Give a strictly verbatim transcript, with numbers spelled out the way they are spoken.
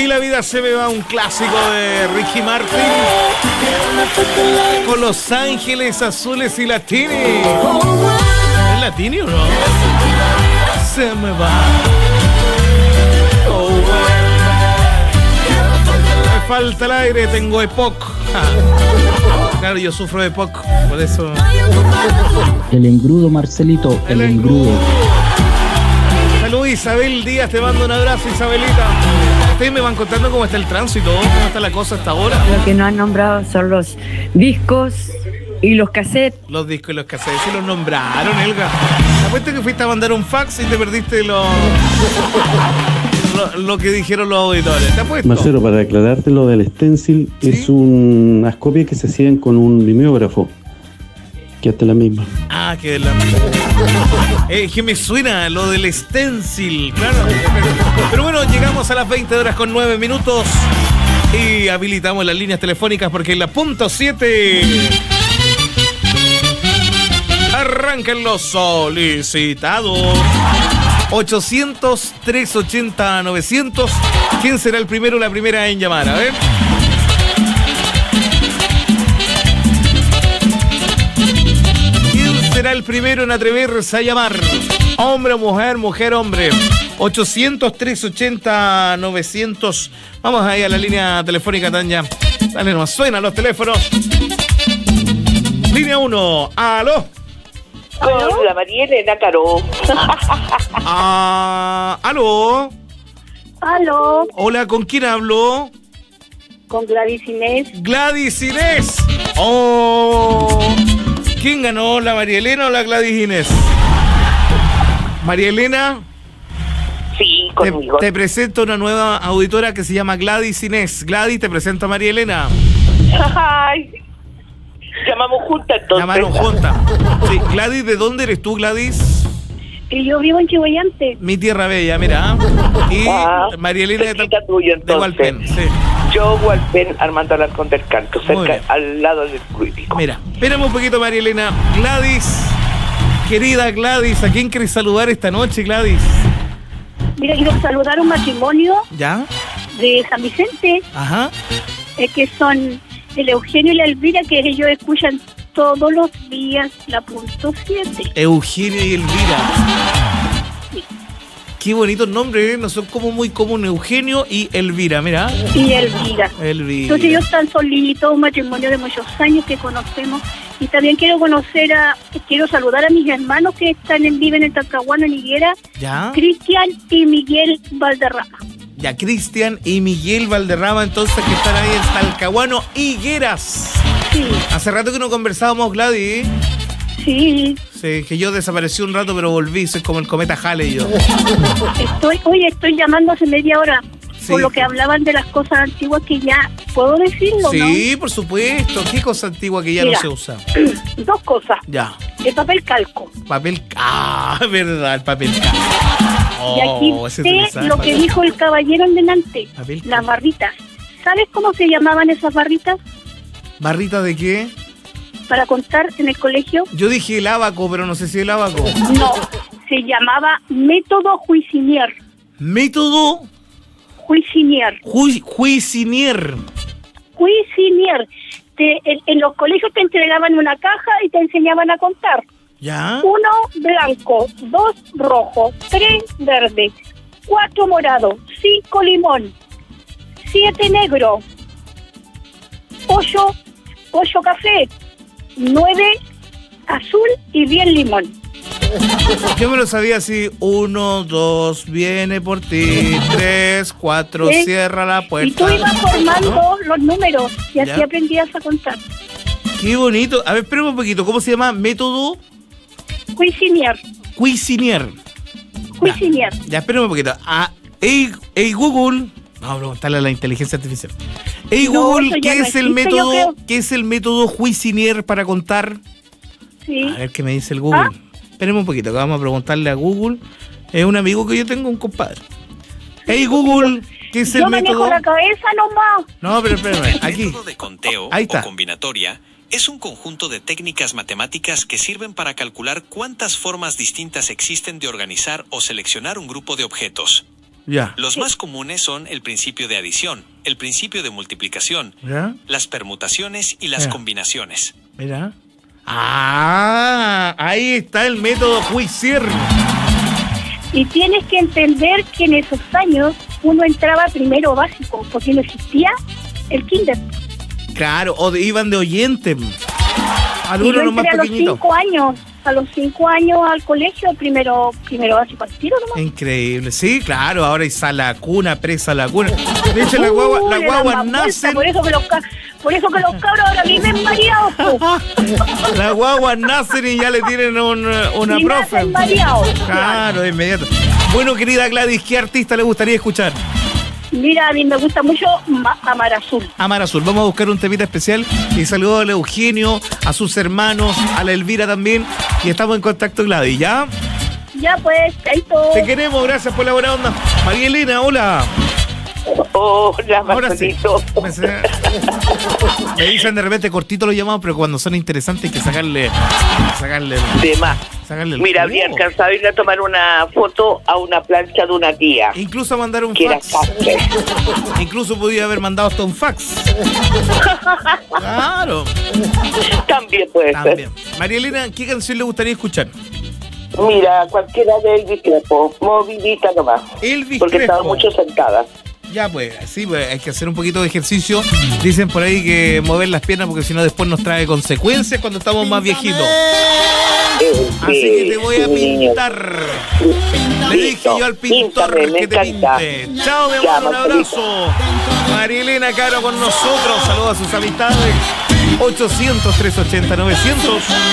la vida se me va, un clásico de Ricky Martin. Con Los Ángeles Azules y Latini. ¿Es Latini o no? Se me va. Oh, me falta el aire, tengo EPOC. Claro, yo sufro de EPOC, por eso. El engrudo, Marcelito, el, el engrudo. Salud, Isabel Díaz, te mando un abrazo, Isabelita. Ustedes me van contando cómo está el tránsito, cómo está la cosa hasta ahora. Lo que no han nombrado son los discos y los cassettes. Los discos y los cassettes, sí los nombraron, Elga. Te apuesto que fuiste a mandar un fax y te perdiste lo, lo, lo que dijeron los auditores. ¿Te apuesto? Marcelo, para aclararte lo del stencil, ¿sí? Es un, unas copias que se hacían con un mimeógrafo. Que hasta la misma. Ah, que de la misma. Eh, que me suena lo del stencil, claro. Pero bueno, llegamos a las veinte horas con nueve minutos y habilitamos las líneas telefónicas porque en la punto siete arrancan los solicitados. ochocientos, trescientos ochenta, novecientos. ¿Quién será el primero o la primera en llamar? A ver. Será el primero en atreverse a llamar. Hombre o mujer, mujer, hombre. ochocientos, trescientos ochenta, novecientos. Vamos ahí a la línea telefónica, Tanya. Dale, nos suenan los teléfonos. Línea uno. ¿Aló? Con la María Elena Caro. Ah, ¿aló? Aló. Hola, ¿con quién hablo? Con Gladys Inés. Gladys Inés. Oh... ¿Quién ganó, la María Elena o la Gladys Inés? María Elena. Sí, conmigo. Te, te presento una nueva auditora que se llama Gladys Inés. Gladys, te presento a María Elena. Ay, llamamos juntas entonces. Llamaron juntas. Sí, Gladys, ¿de dónde eres tú, Gladys? Y yo vivo en Chihuayante. Mi tierra bella, mira. Y ah, María Elena de, tuyo, de Hualpén, sí. Yo, Hualpén, Armando Alarcón del Canto, cerca, al lado del Cruítico. Mira, espérame un poquito, María Elena. Gladys, querida Gladys, ¿a quién querés saludar esta noche, Gladys? Mira, quiero saludar un matrimonio. ¿Ya? De San Vicente. Ajá. Eh, que son el Eugenio y la Elvira, que ellos escuchan todos los días la punto siete. Eugenio y Elvira. Sí. Qué bonitos nombres, ¿eh? No son como muy comunes. Eugenio y Elvira, mira. Y Elvira. Elvira. Entonces ellos están solitos, un matrimonio de muchos años que conocemos. Y también quiero conocer a, quiero saludar a mis hermanos que están en, viven en Talcahuano, en Higuera. ¿Ya? Cristian y Miguel Valderrama. Ya, Cristian y Miguel Valderrama, entonces, que están ahí en Talcahuano, Higueras. Sí. Hace rato que no conversábamos, Gladys. Sí. Sí, que yo desaparecí un rato, pero volví, soy como el cometa Halley yo. Estoy, oye, estoy llamando hace media hora, sí, por lo que hablaban de las cosas antiguas que ya, ¿puedo decirlo, sí, no? Por supuesto. ¿Qué cosa antigua que ya Mira, no se usa? Dos cosas. Ya. El papel calco. Papel, ah, verdad, el papel calco. Oh, y aquí sé lo que dijo el caballero en delante, papel las barritas. ¿Sabes cómo se llamaban esas barritas? ¿Barritas de qué? Para contar en el colegio. Yo dije el abaco, pero no sé si el abaco. No, se llamaba método Juicinier. ¿Método? Juicinier. Ju Juicinier. Juicinier. Te, en, en los colegios te entregaban una caja y te enseñaban a contar. ¿Ya? Uno blanco, dos rojo, tres verde, cuatro morado, cinco limón, siete negro, ocho, ocho café, nueve azul y diez limón. Yo me lo sabía así: uno, dos, viene por ti, tres, cuatro, ¿sí? Cierra la puerta. Y tú ibas formando, ¿no?, los números y así ¿ya? Aprendías a contar. Qué bonito. A ver, espérame un poquito. ¿Cómo se llama? Método Cuisinier. Cuisinier. Cuisinier. Ya, ya, espérame un poquito. Ah, hey, hey Google. Vamos a preguntarle a la inteligencia artificial. Hey Google, no, ¿qué no es el método? ¿Qué es el método Cuisinier para contar? Sí. A ver qué me dice el Google. ¿Ah? Espérame un poquito, que vamos a preguntarle a Google. Es un amigo que yo tengo, un compadre. Hey Google, ¿qué es el yo método? Yo manejo la cabeza nomás. No, pero espérame, aquí. El método de conteo Ahí está. O combinatoria es un conjunto de técnicas matemáticas que sirven para calcular cuántas formas distintas existen de organizar o seleccionar un grupo de objetos. Ya. Los más comunes son el principio de adición, el principio de multiplicación, ¿Ya? las permutaciones y las Ya. combinaciones. Mira. Ah, ahí está el método Juicier. Y tienes que entender que en esos años uno entraba primero básico, porque no existía el kinder. Claro, o de- iban de oyente. Y Algunos yo los más entré a los pequeñitos. cinco años, a los cinco años al colegio, primero primero básico al tiro nomás. Increíble, sí, claro, ahora hay sala cuna, presa cuna. De hecho, la guagua, Uh, la le dan guagua más vuelta, nacen, Por eso que los, ca- por eso que los cabros ahora viven mareados, po. la guagua nacen y ya le tienen un, una Y profe. nacen mareados. Claro, de inmediato. Bueno, querida Gladys, ¿qué artista le gustaría escuchar? Mira, a mí me gusta mucho Ma- Amar Azul. Amar Azul. Vamos a buscar un temita especial y saludo al Eugenio, a sus hermanos, a la Elvira también. Y estamos en contacto, Gladys, ¿ya? Ya pues, chaito. Te queremos, gracias por la buena onda. María Elena, hola. Hola, Ahora sí. Marcelito. Me, me dicen de repente cortito los llamados, pero cuando son interesantes hay que sacarle. Sacarle. De más. sacarle el Mira, jugo. habría alcanzado a ir a tomar una foto a una plancha de una tía. Incluso mandar un Que era fax. sastre. Incluso podía haber mandado hasta un fax. Claro. También puede También. María Elena, ¿qué canción le gustaría escuchar? ser. Mira, cualquiera de Elvis Crespo, movidita nomás. Elvis Porque Crespo. estaba mucho sentada. Ya pues, sí, pues hay que hacer un poquito de ejercicio. Dicen por ahí que mover las piernas porque si no después nos trae consecuencias cuando estamos más viejitos. Eh, Así que te voy a sí, niño. pintar. Le dije yo al pintor Píntame, me que te encanta. pinte. Chao, mi Ya, amor, un abrazo. María Elena Caro con nosotros. Saludos a sus amistades. ochocientos, trescientos ochenta, novecientos.